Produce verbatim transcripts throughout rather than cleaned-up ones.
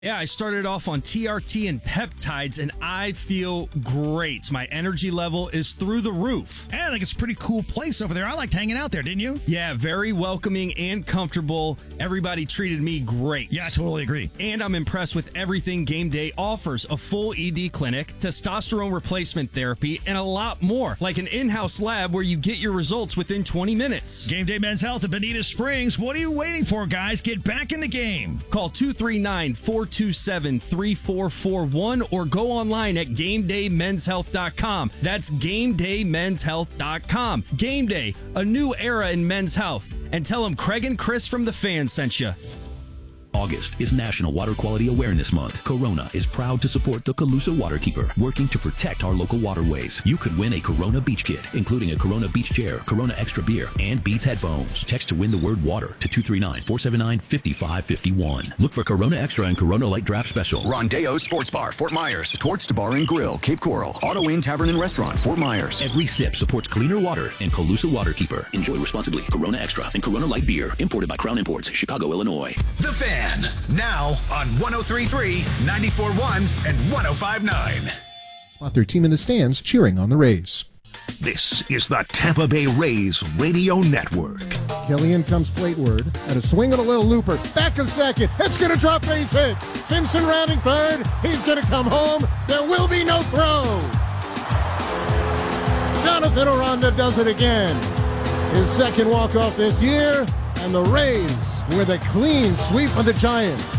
Yeah, I started off on T R T and peptides, and I feel great. My energy level is through the roof. Yeah, I think it's a pretty cool place over there. I liked hanging out there, didn't you? Yeah, very welcoming and comfortable. Everybody treated me great. Yeah, I totally agree. And I'm impressed with everything Game Day offers. A full E D clinic, testosterone replacement therapy, and a lot more. Like an in-house lab where you get your results within twenty minutes. Game Day Men's Health at Bonita Springs. What are you waiting for, guys? Get back in the game. Call two three nine, four two seven, three four four one or go online at game day men's health dot com. That's game day men's health dot com. Game Day, a new era in men's health. And tell them Craig and Chris from The Fan sent you. August is National Water Quality Awareness Month. Corona is proud to support the Calusa Waterkeeper, working to protect our local waterways. You could win a Corona Beach Kit, including a Corona Beach Chair, Corona Extra Beer, and Beats headphones. Text to win the word water to two three nine, four seven nine, five five five one. Look for Corona Extra and Corona Light Draft Special. Rondeo Sports Bar, Fort Myers. Torts Bar and Grill, Cape Coral. Auto Inn Tavern and Restaurant, Fort Myers. Every sip supports cleaner water and Calusa Waterkeeper. Enjoy responsibly. Corona Extra and Corona Light Beer, imported by Crown Imports, Chicago, Illinois. The Fan, now on one oh three point three, ninety-four point one, and one oh five point nine. Spot their team in the stands cheering on the Rays. This is the Tampa Bay Rays Radio Network. Killian comes plateward at a swing and a little looper. Back of second. It's going to drop base hit. Simpson rounding third. He's going to come home. There will be no throw. Jonathan Aranda does it again. His second walk-off this year. And the Rays with a clean sweep of the Giants.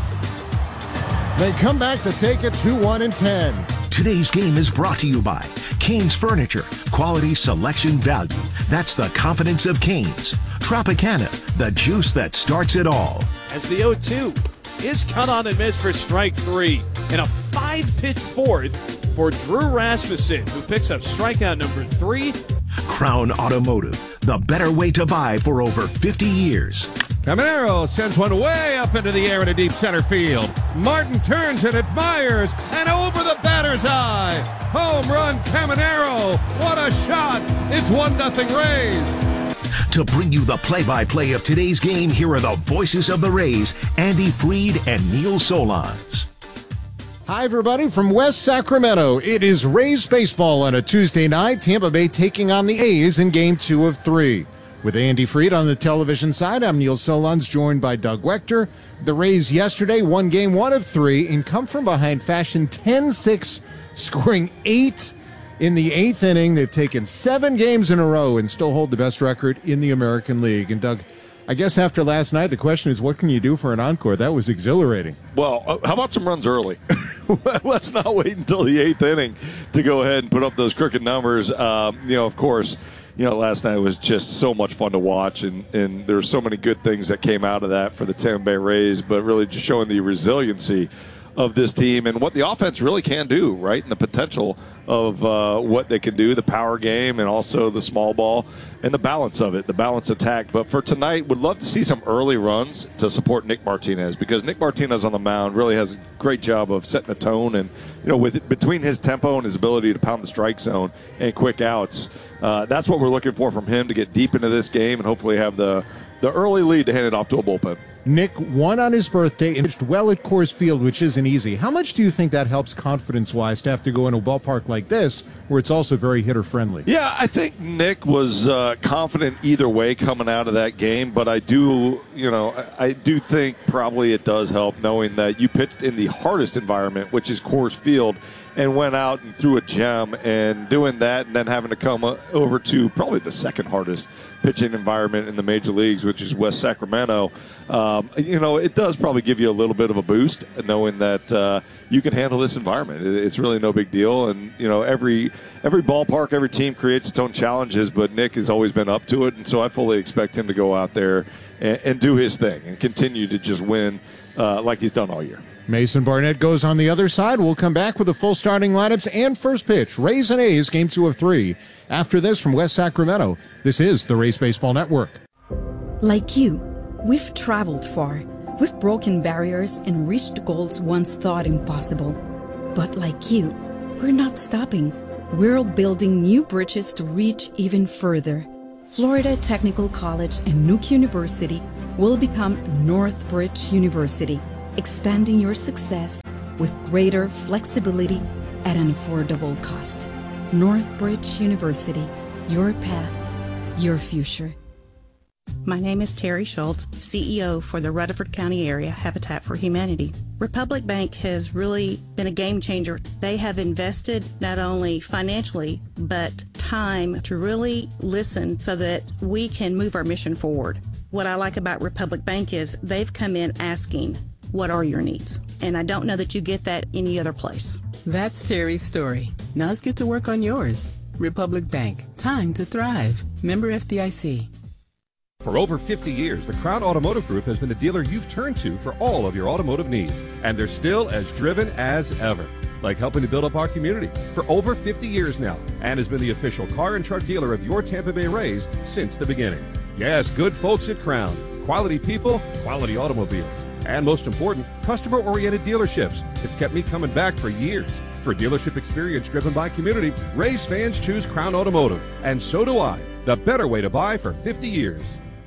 They come back to take it two one and ten. Today's game is brought to you by Canes Furniture. Quality, selection, value. That's the confidence of Canes. Tropicana, the juice that starts it all. As the oh two is cut on and missed for strike three. In a five-pitch fourth for Drew Rasmussen, who picks up strikeout number three. Crown Automotive, the better way to buy for over fifty years. Caminero sends one way up into the air in a deep center field. Martin turns and admires, and over the batter's eye. Home run, Caminero. What a shot. It's one nothing Rays. To bring you the play-by-play of today's game, here are the voices of the Rays, Andy Freed and Neil Solondz. Hi, everybody, from West Sacramento. It is Rays baseball on a Tuesday night. Tampa Bay taking on the A's in game two of three. With Andy Freed on the television side, I'm Neil Solondz, joined by Doug Wechter. The Rays yesterday won game one of three in come-from-behind fashion, ten six, scoring eight in the eighth inning. They've taken seven games in a row and still hold the best record in the American League. And, Doug, I guess after last night, the question is, what can you do for an encore? That was exhilarating. Well, uh, how about some runs early? Let's not wait until the eighth inning to go ahead and put up those crooked numbers. Um, you know, of course, you know, last night was just so much fun to watch, and, and there's so many good things that came out of that for the Tampa Bay Rays, but really just showing the resiliency of this team and what the offense really can do, right, and the potential of uh, what they can do, the power game and also the small ball and the balance of it, the balance attack. But for tonight, would love to see some early runs to support Nick Martinez, because Nick Martinez on the mound really has a great job of setting the tone, and, you know, with between his tempo and his ability to pound the strike zone and quick outs, uh, that's what we're looking for from him to get deep into this game and hopefully have the, the early lead to hand it off to a bullpen. Nick won on his birthday and pitched well at Coors Field, which isn't easy. How much do you think that helps confidence-wise to have to go in a ballpark like this, where it's also very hitter-friendly? Yeah, I think Nick was uh, confident either way coming out of that game, but I do, you know, I, I do think probably it does help knowing that you pitched in the hardest environment, which is Coors Field, and went out and threw a gem, and doing that and then having to come over to probably the second hardest pitching environment in the major leagues, which is West Sacramento. Um, you know, it does probably give you a little bit of a boost knowing that uh, you can handle this environment. It, it's really no big deal. And, you know, every every ballpark, every team creates its own challenges, but Nick has always been up to it. And so I fully expect him to go out there and, and do his thing and continue to just win uh, like he's done all year. Mason Barnett goes on the other side. We'll come back with the full starting lineups and first pitch. Rays and A's, game two of three. After this, from West Sacramento, this is the Rays Baseball Network. Like you, we've traveled far. We've broken barriers and reached goals once thought impossible. But like you, we're not stopping. We're building new bridges to reach even further. Florida Technical College and Nuke University will become Northbridge University. expanding your success with greater flexibility at an affordable cost. Northbridge University, your path, your future. My name is Terry Schultz, C E O for the Rutherford County Area Habitat for Humanity. Republic Bank has really been a game changer. They have invested not only financially, but time to really listen so that we can move our mission forward. What I like about Republic Bank is they've come in asking, what are your needs? And I don't know that you get that any other place. That's Terry's story. Now let's get to work on yours. Republic Bank, time to thrive. Member F D I C. For over fifty years, the Crown Automotive Group has been the dealer you've turned to for all of your automotive needs. And they're still as driven as ever, like helping to build up our community for over fifty years now, and has been the official car and truck dealer of your Tampa Bay Rays since the beginning. Yes, good folks at Crown. Quality people, quality automobiles. And most important, customer-oriented dealerships. It's kept me coming back for years. For dealership experience driven by community, Rays fans choose Crown Automotive. And so do I. The better way to buy for fifty years.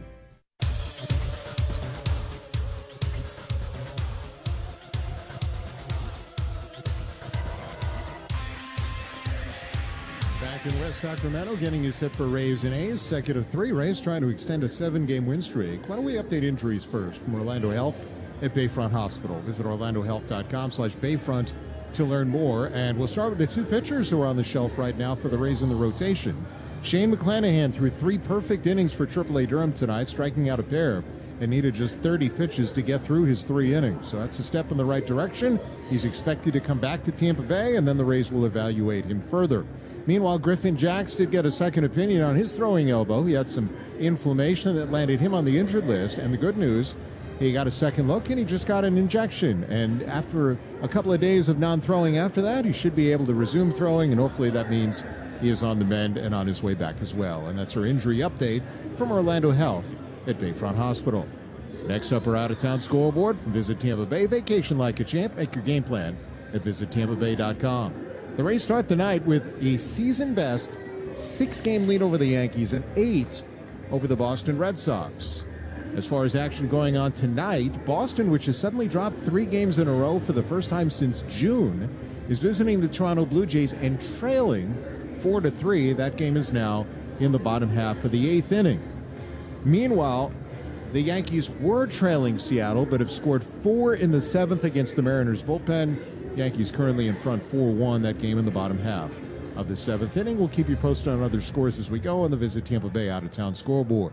In West Sacramento, getting you set for Rays and A's. Second of three. Rays trying to extend a seven-game win streak. Why don't we update injuries first from Orlando Health at Bayfront Hospital. Visit orlando health dot com slash Bayfront to learn more. And we'll start with the two pitchers who are on the shelf right now for the Rays in the rotation. Shane McClanahan threw three perfect innings for triple A Durham tonight, striking out a pair, and needed just thirty pitches to get through his three innings. So that's a step in the right direction. He's expected to come back to Tampa Bay, and then the Rays will evaluate him further. Meanwhile, Griffin Jacks did get a second opinion on his throwing elbow. He had some inflammation that landed him on the injured list. And the good news, he got a second look and he just got an injection. And after a couple of days of non-throwing after that, he should be able to resume throwing. And hopefully that means he is on the mend and on his way back as well. And that's our injury update from Orlando Health at Bayfront Hospital. Next up, our out-of-town scoreboard from Visit Tampa Bay. Vacation like a champ. Make your game plan at visit tampa bay dot com. The Rays start the night with a season-best six-game lead over the Yankees and eight over the Boston Red Sox. As far as action going on tonight, Boston, which has suddenly dropped three games in a row for the first time since June, is visiting the Toronto Blue Jays and trailing four to three. That game is now in the bottom half of the eighth inning. Meanwhile, the Yankees were trailing Seattle, but have scored four in the seventh against the Mariners bullpen. Yankees currently in front four one, that game in the bottom half of the seventh inning. We'll keep you posted on other scores as we go on the Visit Tampa Bay out-of-town scoreboard.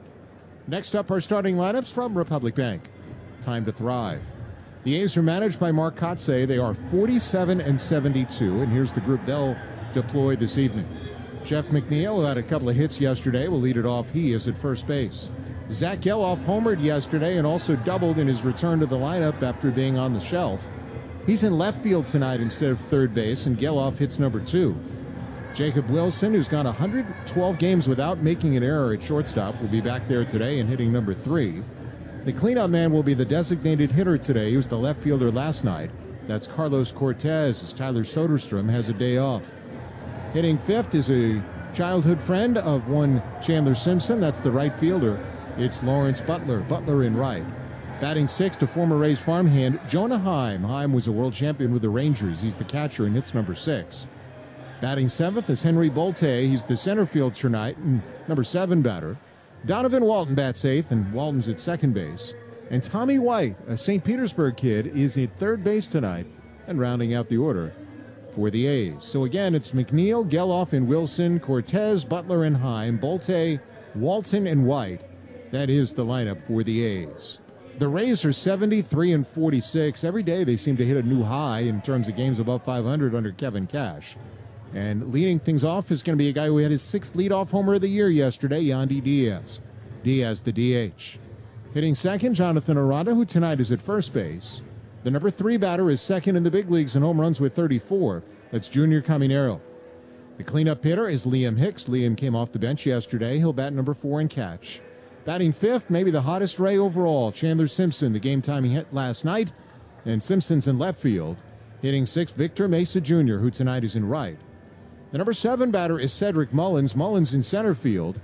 Next up, our starting lineups from Republic Bank. Time to thrive. The A's are managed by Mark Kotsay. They are forty-seven and seventy-two, and here's the group they'll deploy this evening. Jeff McNeil, who had a couple of hits yesterday, will lead it off. He is at first base. Zach Geloff homered yesterday and also doubled in his return to the lineup after being on the shelf. He's in left field tonight instead of third base, and Geloff hits number two. Jacob Wilson, who's gone one hundred twelve games without making an error at shortstop, will be back there today and hitting number three. The cleanup man will be the designated hitter today. He was the left fielder last night. That's Carlos Cortez, as Tyler Soderstrom has a day off. Hitting fifth is a childhood friend of one Chandler Simpson. That's the right fielder. It's Lawrence Butler. Butler in right. Batting sixth, a former Rays farmhand, Jonah Heim. Heim was a world champion with the Rangers. He's the catcher and hits number six. Batting seventh is Henry Bolte. He's the center field tonight and number seven batter. Donovan Walton bats eighth, and Walton's at second base. And Tommy White, a Saint Petersburg kid, is at third base tonight and rounding out the order for the A's. So again, it's McNeil, Geloff, and Wilson, Cortez, Butler, and Heim, Bolte, Walton, and White. That is the lineup for the A's. The Rays are seventy-three and forty-six. Every day they seem to hit a new high in terms of games above five hundred under Kevin Cash. And leading things off is going to be a guy who had his sixth leadoff homer of the year yesterday, Yandy Diaz. Diaz, the D H. Hitting second, Jonathan Aranda, who tonight is at first base. The number three batter is second in the big leagues in home runs with thirty-four. That's Junior Caminero. The cleanup hitter is Liam Hicks. Liam came off the bench yesterday. He'll bat number four and catch. Batting fifth, maybe the hottest Ray overall, Chandler Simpson. The game time he hit last night, and Simpson's in left field. Hitting sixth, Victor Mesa Junior, who tonight is in right. The number seven batter is Cedric Mullins. Mullins in center field.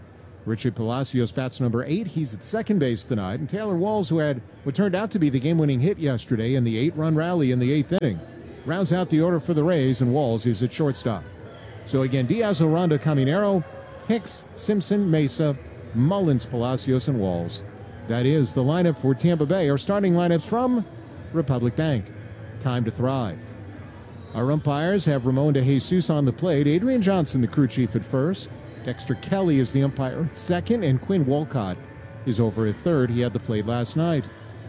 Richie Palacios bats number eight. He's at second base tonight. And Taylor Walls, who had what turned out to be the game-winning hit yesterday in the eight-run rally in the eighth inning, rounds out the order for the Rays, and Walls is at shortstop. So again, Diaz, Aranda, Caminero, Hicks, Simpson, Mesa, Mullins, Palacios, and Walls. That is the lineup for Tampa Bay. Our starting lineups from Republic Bank. Time to thrive. Our umpires have Ramon de Jesus on the plate, Adrian Johnson, the crew chief, at first. Dexter Kelly is the umpire at second, and Quinn Wolcott is over at third. He had the plate last night.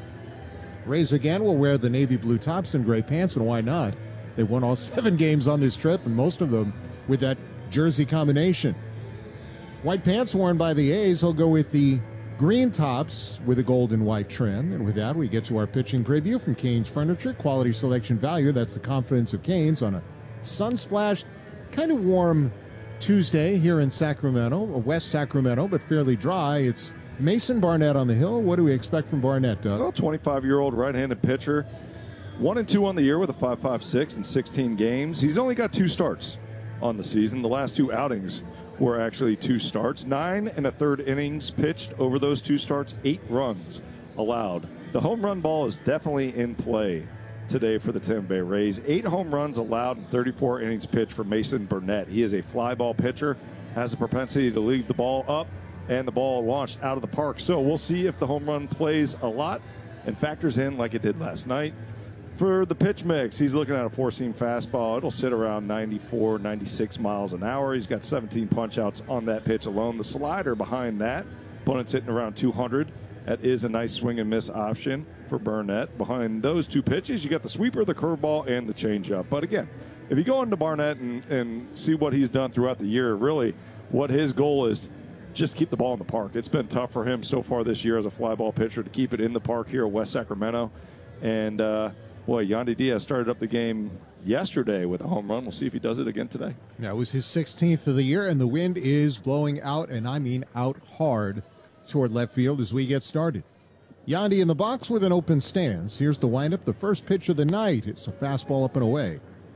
Rays again will wear the navy blue tops and gray pants, and why not? They won all seven games on this trip, and most of them with that jersey combination. White pants worn by the A's. He'll go with the green tops with a gold and white trim. And with that, we get to our pitching preview from Canes Furniture. Quality, selection, value. That's the confidence of Canes on a sun-splashed, kind of warm Tuesday here in Sacramento, or West Sacramento, but fairly dry. It's Mason Barnett on the hill. What do we expect from Barnett, Doug? Well, twenty-five-year-old right-handed pitcher. One and two on the year with a five point five six in sixteen games. He's only got two starts on the season. The last two outings were actually two starts. Nine and a third innings pitched over those two starts. Eight runs allowed. The home run ball is definitely in play today for the Tampa Bay Rays. Eight home runs allowed in thirty-four innings pitched for Mason Burnett. He is a fly ball pitcher, has a propensity to leave the ball up and the ball launched out of the park. So we'll see if the home run plays a lot and factors in like it did last night. For the pitch mix, he's looking at a four-seam fastball. It'll sit around ninety-four, ninety-six miles an hour. He's got seventeen punch-outs on that pitch alone. The slider behind that, opponent's hitting around two hundred. That is a nice swing and miss option for Burnett. Behind those two pitches, you got the sweeper, the curveball, and the changeup. But again, if you go into Barnett and, and see what he's done throughout the year, really what his goal is, just keep the ball in the park. It's been tough for him so far this year as a fly ball pitcher to keep it in the park here at West Sacramento. And, uh, boy, Yandy Diaz started up the game yesterday with a home run. We'll see if he does it again today. That was his sixteenth of the year, and the wind is blowing out, and I mean out hard, toward left field as we get started. Yandy in the box with an open stance. Here's the windup, the first pitch of the night. It's a fastball up and away.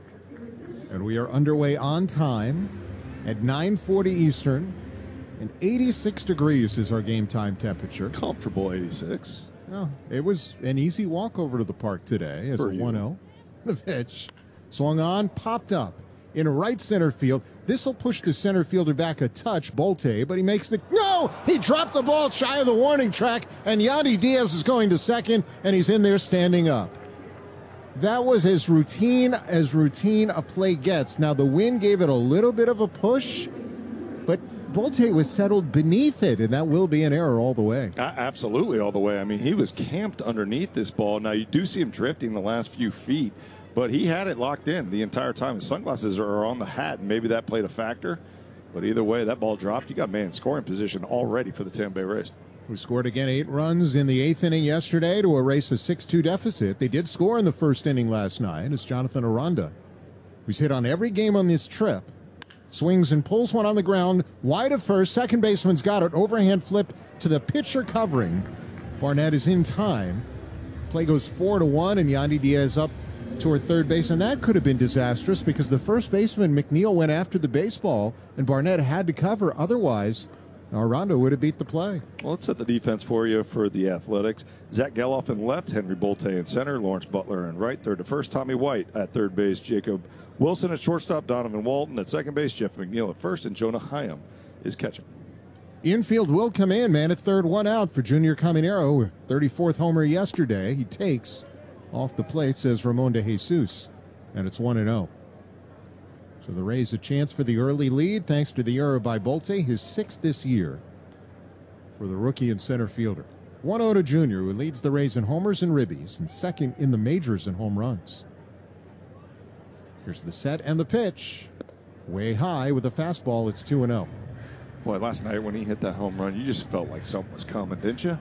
And we are underway on time at nine forty Eastern, and eighty-six degrees is our game time temperature. Comfortable eighty-six. Well, it was an easy walk over to the park today as For a you. one oh. The pitch swung on, popped up in right center field. This will push the center fielder back a touch, Bolte, but he makes the... No! He dropped the ball shy of the warning track, and Yandy Diaz is going to second, and he's in there standing up. That was as routine as routine a play gets. Now, the wind gave it a little bit of a push, but Bolte was settled beneath it, and that will be an error all the way. Uh, absolutely all the way. I mean, he was camped underneath this ball. Now, you do see him drifting the last few feet, but he had it locked in the entire time. His sunglasses are on the hat, and maybe that played a factor. But either way, that ball dropped. You got man in scoring position already for the Tampa Bay Rays. Who scored again eight runs in the eighth inning yesterday to erase a six two deficit. They did score in the first inning last night. It's Jonathan Aranda, who's hit on every game on this trip. Swings and pulls one on the ground, wide of first. Second baseman's got it. Overhand flip to the pitcher covering. Barnett is in time. Play goes four to one, and Yandy Diaz up toward third base, and that could have been disastrous because the first baseman, McNeil, went after the baseball, and Barnett had to cover. Otherwise, Aranda would have beat the play. Well, let's set the defense for you for the Athletics. Zach Geloff in left, Henry Bolte in center, Lawrence Butler in right, third to first, Tommy White at third base, Jacob Wilson at shortstop, Donovan Walton at second base, Jeff McNeil at first, and Jonah Hyam is catching. Infield will come in, man, at third, one out for Junior Caminero. thirty-fourth homer yesterday. He takes off the plate, says Ramon de Jesus, and it's one and oh. So the Rays a chance for the early lead thanks to the error by Bolte, his sixth this year for the rookie and center fielder. one oh to Junior, who leads the Rays in homers and ribbies and second in the majors in home runs. Here's the set and the pitch. Way high with a fastball, it's two and oh. Boy, last night when he hit that home run, you just felt like something was coming, didn't you?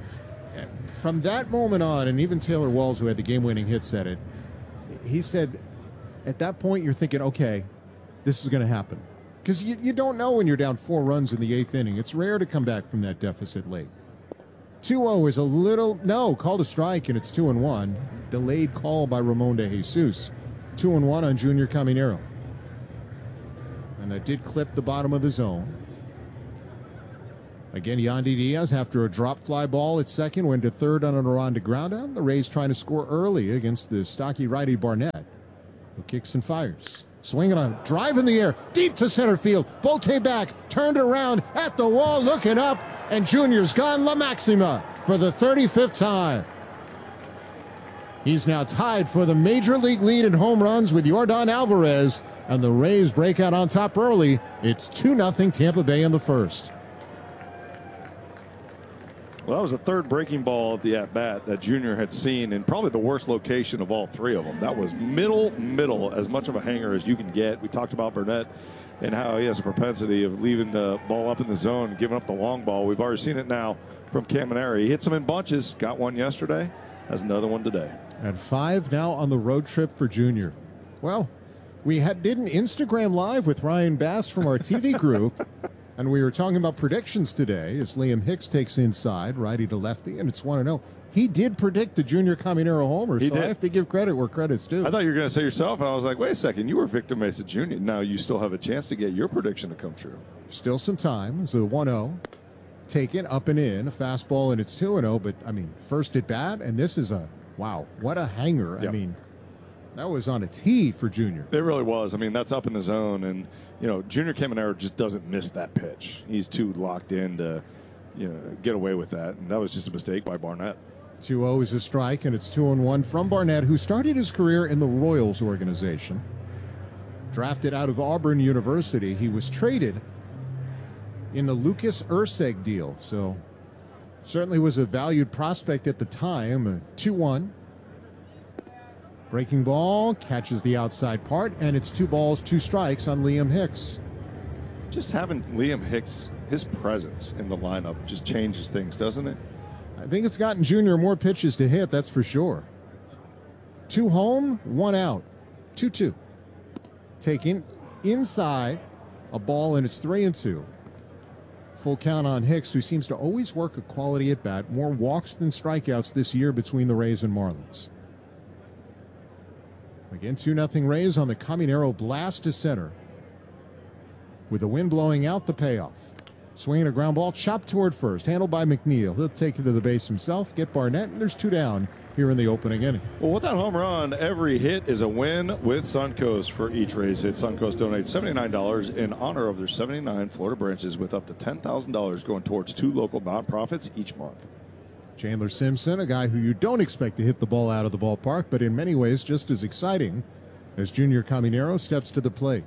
From that moment on, and even Taylor Walls, who had the game-winning hit, said it, he said, at that point, you're thinking, okay, this is going to happen. Because you, you don't know when you're down four runs in the eighth inning. It's rare to come back from that deficit late. two oh is a little, no, called a strike, and it's two and one. Delayed call by Ramon de Jesus. two and one on Junior Caminero. And that did clip the bottom of the zone. Again, Yandy Diaz, after a drop fly ball at second, went to third on an around to ground out. The Rays trying to score early against the stocky righty Barnett, who kicks and fires. Swinging a drive in the air, deep to center field. Bolte back, turned around at the wall, looking up, and Junior's gone La Maxima for the thirty-fifth time. He's now tied for the major league lead in home runs with Yordan Alvarez, and the Rays break out on top early. It's two nothing Tampa Bay in the first. Well, that was the third breaking ball at the at-bat that Junior had seen in probably the worst location of all three of them. That was middle, middle, as much of a hanger as you can get. We talked about Burnett and how he has a propensity of leaving the ball up in the zone, giving up the long ball. We've already seen it now from Caminero. He hits them in bunches, got one yesterday, has another one today. At five now on the road trip for Junior. Well, we had, did an Instagram Live with Ryan Bass from our T V group, and we were talking about predictions today as Liam Hicks takes inside, righty to lefty, and it's one and oh. He did predict the Junior Caminero homer, He so did. I have to give credit where credit's due. I thought you were going to say yourself, and I was like, wait a second, you were Victor Mesa Junior Now you still have a chance to get your prediction to come true. Still some time. It's a one oh. Taken up and in, a fastball, and it's two and oh, but, I mean, first at bat, and this is a, wow, what a hanger. Yep. I mean, that was on a tee for Junior. It really was. I mean, that's up in the zone, and, you know, Junior Caminero just doesn't miss that pitch. He's too locked in to, you know, get away with that, and that was just a mistake by Barnett. two oh is a strike, and it's two and one from Barnett, who started his career in the Royals organization. Drafted out of Auburn University, he was traded in the Lucas Erceg deal, so certainly was a valued prospect at the time. two one. Breaking ball, catches the outside part, and it's two balls, two strikes on Liam Hicks. Just having Liam Hicks, his presence in the lineup just changes things, doesn't it? I think it's gotten Junior more pitches to hit, that's for sure. Two home, one out. two two. Taken inside, a ball, and it's three and two. Full count on Hicks, who seems to always work a quality at bat. More walks than strikeouts this year between the Rays and Marlins. Again, two nothing Rays on the Caminero blast to center. With the wind blowing out, the payoff. Swinging a ground ball, chopped toward first, handled by McNeil. He'll take it to the base himself, get Barnett, and there's two down here in the opening inning. Well, with that home run, every hit is a win with Suncoast for each Rays hit. Suncoast donates seventy-nine dollars in honor of their seventy-nine Florida branches, with up to ten thousand dollars going towards two local nonprofits each month. Chandler Simpson, a guy who you don't expect to hit the ball out of the ballpark, but in many ways just as exciting as Junior Caminero steps to the plate.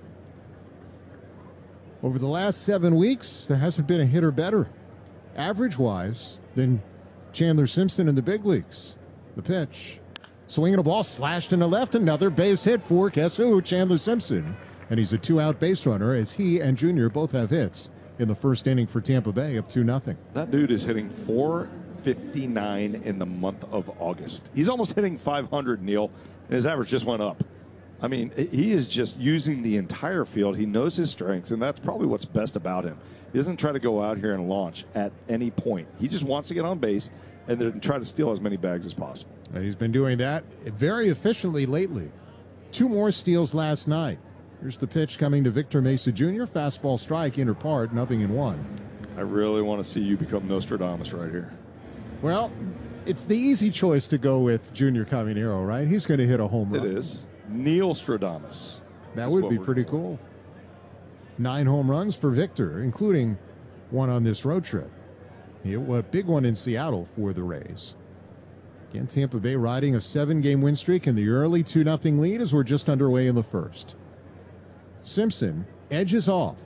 Over the last seven weeks, there hasn't been a hitter better, average-wise, than Chandler Simpson in the big leagues. The pitch. Swinging a ball, slashed in the left, another base hit for, guess who, Chandler Simpson. And he's a two-out base runner as he and Junior both have hits in the first inning for Tampa Bay, up two nothing. That dude is hitting four fifty-nine in the month of August. He's almost hitting five hundred, Neil, and his average just went up. I mean, he is just using the entire field. He knows his strengths, and that's probably what's best about him. He doesn't try to go out here and launch at any point. He just wants to get on base and then try to steal as many bags as possible. And he's been doing that very efficiently lately. Two more steals last night. Here's the pitch coming to Victor Mesa Junior Fastball strike, inner part, nothing in one. I really want to see you become Nostradamus right here. Well, it's the easy choice to go with Junior Caminero, right? He's going to hit a home run. It is. Neil Stradamus. That would be pretty cool. Nine home runs for Victor, including one on this road trip. A big one in Seattle for the Rays. Again, Tampa Bay riding a seven-game win streak in the early two nothing lead as we're just underway in the first. Simpson edges off.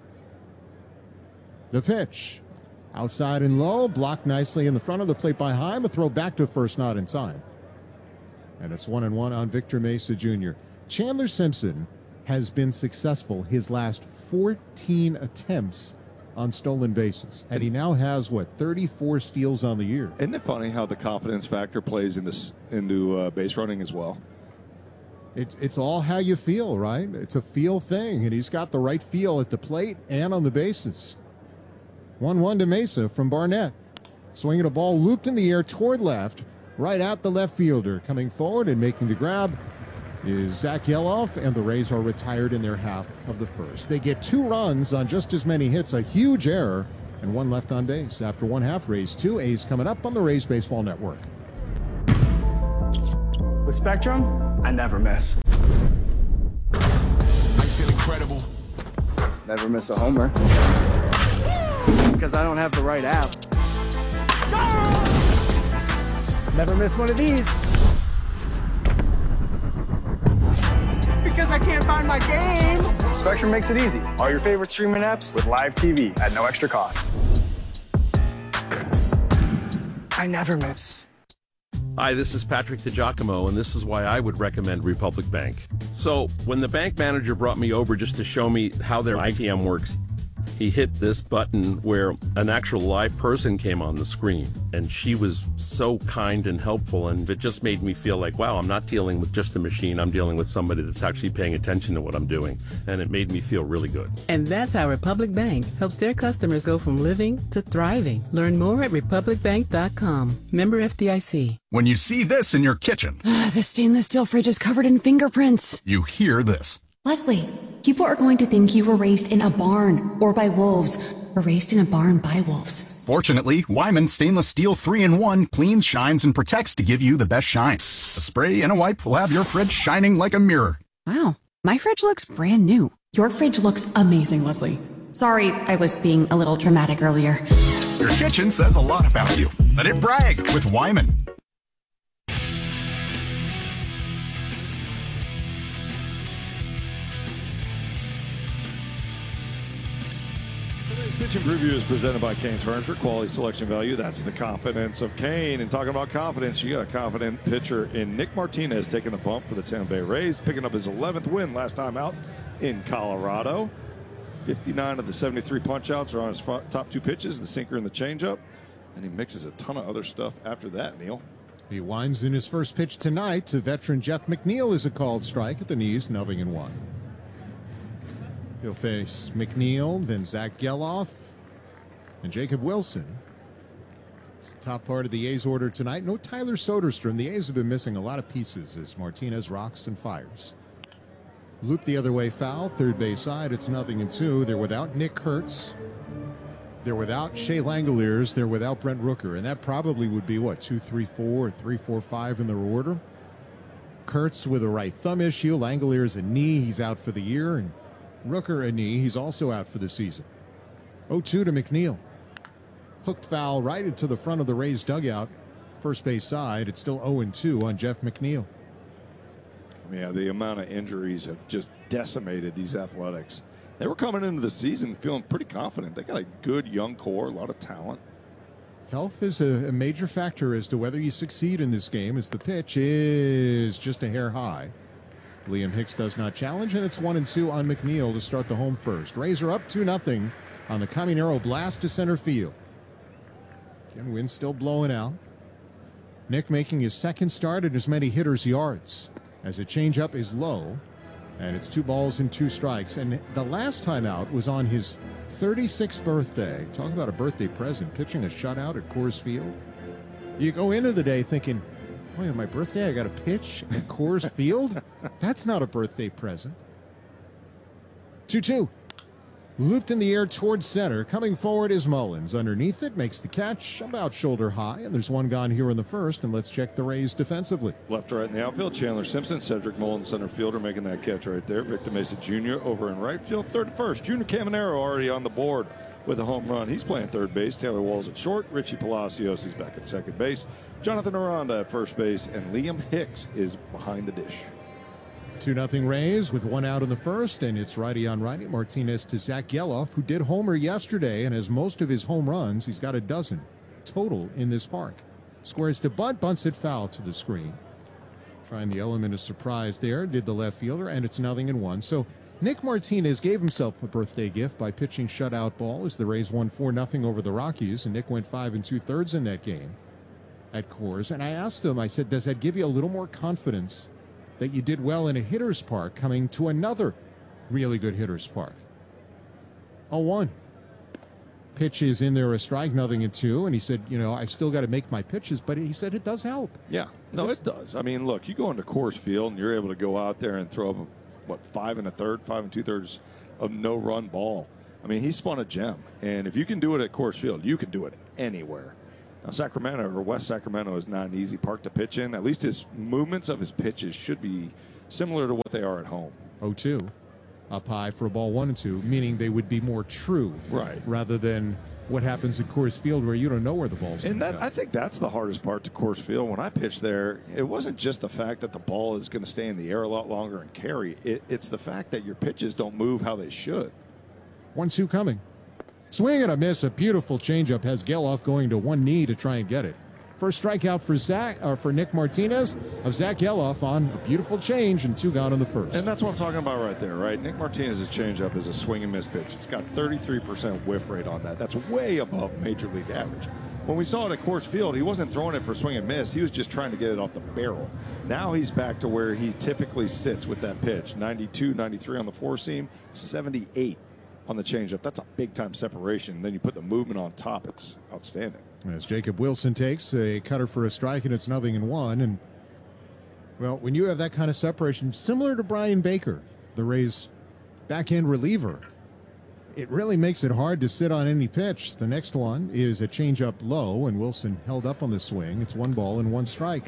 The pitch. Outside and low, blocked nicely in the front of the plate by Heim. A throw back to first, not in time. And it's one and one on Victor Mesa Junior Chandler Simpson has been successful his last fourteen attempts on stolen bases. And he now has, what, thirty-four steals on the year. Isn't it funny how the confidence factor plays into, into uh, base running as well? It's, it's all how you feel, right? It's a feel thing, and he's got the right feel at the plate and on the bases. one one to Mesa from Barnett. Swinging a ball looped in the air toward left, right at the left fielder. Coming forward and making the grab is Zach Yeloff, and the Rays are retired in their half of the first. They get two runs on just as many hits, a huge error and one left on base. After one half, Rays two, A's coming up on the Rays Baseball Network. With Spectrum, I never miss. I feel incredible. Never miss a homer. Because I don't have the right app. Never miss one of these. Because I can't find my game. Spectrum makes it easy. All your favorite streaming apps with live T V at no extra cost. I never miss. Hi, this is Patrick DiGiacomo, and this is why I would recommend Republic Bank. So, when the bank manager brought me over just to show me how their I T M works, he hit this button where an actual live person came on the screen, and she was so kind and helpful, and it just made me feel like, wow, I'm not dealing with just a machine, I'm dealing with somebody that's actually paying attention to what I'm doing, and it made me feel really good. And that's how Republic Bank helps their customers go from living to thriving. Learn more at republic bank dot com. Member F D I C. When you see this in your kitchen, the stainless steel fridge is covered in fingerprints. You hear this. Leslie, people are going to think you were raised in a barn or by wolves, or raised in a barn by wolves. Fortunately, Wyman Stainless Steel three in one cleans, shines, and protects to give you the best shine. A spray and a wipe will have your fridge shining like a mirror. Wow, my fridge looks brand new. Your fridge looks amazing, Leslie. Sorry, I was being a little dramatic earlier. Your kitchen says a lot about you. Let it brag with Wyman. Pitching Preview is presented by Cane's Furniture. Quality, selection, value. That's the confidence of Kane. And talking about confidence, you got a confident pitcher in Nick Martinez taking the bump for the Tampa Bay Rays, picking up his eleventh win last time out in Colorado. fifty-nine of the seventy-three punch-outs are on his top two pitches, the sinker and the changeup. And he mixes a ton of other stuff after that, Neil. He winds in his first pitch tonight to veteran Jeff McNeil as a called strike at the knees, nothing in one. He'll face McNeil, then Zach Geloff, and Jacob Wilson. It's the top part of the A's order tonight. No Tyler Soderstrom. The A's have been missing a lot of pieces as Martinez rocks and fires. Loop the other way foul, third base side. It's nothing in two. They're without Nick Kurtz. They're without Shea Langoliers. They're without Brent Rooker. And that probably would be, what, two three four or three four five in their order. Kurtz with a right thumb issue. Langoliers a knee. He's out for the year. And Rooker a knee. He's also out for the season. oh two to McNeil. Hooked foul right into the front of the Rays dugout. First base side. It's still oh and two on Jeff McNeil. Yeah, the amount of injuries have just decimated these Athletics. They were coming into the season feeling pretty confident. They got a good young core, a lot of talent. Health is a, a major factor as to whether you succeed in this game, as the pitch is just a hair high. Liam Hicks does not challenge, and it's one and two on McNeil to start the home first. Rays are up two nothing on the Caminero blast to center field. Again, wind still blowing out. Nick making his second start at as many hitters' yards as a changeup is low, and it's two balls and two strikes. And the last time out was on his thirty-sixth birthday. Talk about a birthday present, pitching a shutout at Coors Field. You go into the day thinking, boy, on my birthday, I got a pitch at Coors Field? That's not a birthday present. two two. Looped in the air towards center. Coming forward is Mullins. Underneath it, makes the catch about shoulder high, and there's one gone here in the first, and let's check the Rays defensively. Left to right in the outfield, Chandler Simpson, Cedric Mullins, center fielder, making that catch right there. Victor Mesa Junior over in right field. Third to first, Junior Caminero already on the board with a home run. He's playing third base. Taylor Walls at short. Richie Palacios is back at second base. Jonathan Aranda at first base, and Liam Hicks is behind the dish. two nothing Rays with one out in the first, and it's righty on righty. Martinez to Zach Geloff, who did homer yesterday and has most of his home runs. He's got a dozen total in this park. Squares to bunt, bunts it foul to the screen. Trying the element of surprise there, did the left fielder, and it's nothing in one. So Nick Martinez gave himself a birthday gift by pitching shutout ball as the Rays won four nothing over the Rockies, and Nick went five and two-thirds in that game at Coors. And I asked him, I said, does that give you a little more confidence that you did well in a hitter's park coming to another really good hitter's park? oh one. Pitch is in there, a strike, nothing and two. And he said, you know, I've still got to make my pitches, but he said it does help. Yeah, no, it does. I mean, look, you go into Coors Field and you're able to go out there and throw up, what, five and a third, five and two thirds of no run ball. I mean, he spun a gem. And if you can do it at Coors Field, you can do it anywhere. Now, Sacramento or West Sacramento is not an easy park to pitch in. At least his movements of his pitches should be similar to what they are at home. oh two. Up high for a ball one and two, meaning they would be more true. Right. Rather than what happens at Coors Field where you don't know where the ball's going And to that go. I think that's the hardest part to Coors Field. When I pitched there, it wasn't just the fact that the ball is going to stay in the air a lot longer and carry. It, it's the fact that your pitches don't move how they should. one two coming. Swing and a miss. A beautiful changeup has Geloff going to one knee to try and get it. First strikeout for Zach, or for Nick Martinez of Zach Geloff on a beautiful change and two gone on the first. And that's what I'm talking about right there, right? Nick Martinez's changeup is a swing and miss pitch. It's got thirty-three percent whiff rate on that. That's way above major league average. When we saw it at Coors Field, he wasn't throwing it for swing and miss. He was just trying to get it off the barrel. Now he's back to where he typically sits with that pitch. ninety-two, ninety-three on the four seam, seventy-eight on the changeup. That's a big-time separation. And then you put the movement on top. It's outstanding. As Jacob Wilson takes a cutter for a strike, and it's nothing in one. And, well, when you have that kind of separation, similar to Brian Baker, the Rays' back-end reliever, it really makes it hard to sit on any pitch. The next one is a changeup low, and Wilson held up on the swing. It's one ball and one strike.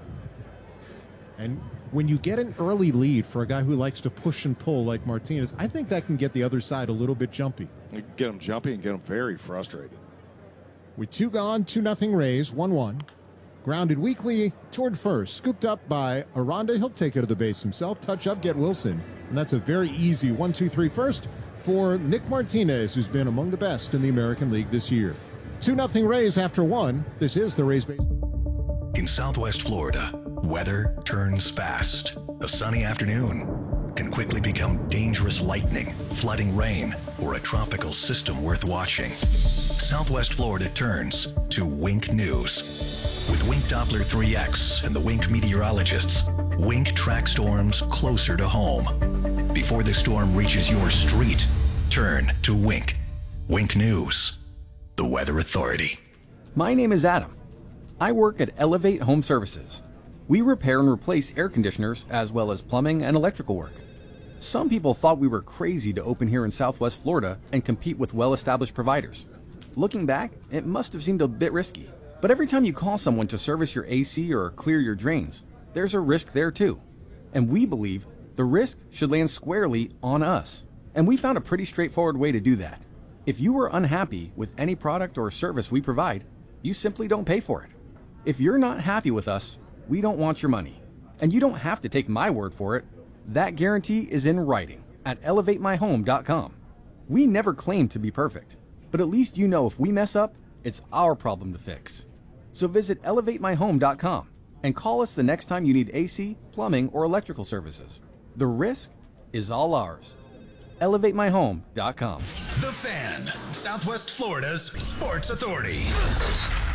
And when you get an early lead for a guy who likes to push and pull like Martinez, I think that can get the other side a little bit jumpy. You can get him jumpy and get him very frustrated. With two gone, two nothing Rays, one one. Grounded weakly toward first, scooped up by Aranda. He'll take it to the base himself. Touch up, get Wilson. And that's a very easy one, two, three first for Nick Martinez, who's been among the best in the American League this year. two nothing Rays after one. This is the Rays base. In Southwest Florida, weather turns fast. A sunny afternoon can quickly become dangerous lightning, flooding rain, or a tropical system worth watching. Southwest Florida turns to Wink News. With Wink Doppler three X and the Wink meteorologists, Wink tracks storms closer to home. Before the storm reaches your street, turn to Wink. Wink News, the Weather Authority. My name is Adam. I work at Elevate Home Services. We repair and replace air conditioners as well as plumbing and electrical work. Some people thought we were crazy to open here in Southwest Florida and compete with well-established providers. Looking back, it must have seemed a bit risky. But every time you call someone to service your A C or clear your drains, there's a risk there too. And we believe the risk should land squarely on us. And we found a pretty straightforward way to do that. If you are unhappy with any product or service we provide, you simply don't pay for it. If you're not happy with us, we don't want your money. And you don't have to take my word for it. That guarantee is in writing at elevate my home dot com. We never claim to be perfect, but at least you know if we mess up, it's our problem to fix. So visit elevate my home dot com and call us the next time you need A C, plumbing, or electrical services. The risk is all ours. elevate my home dot com. The Fan, Southwest Florida's sports authority.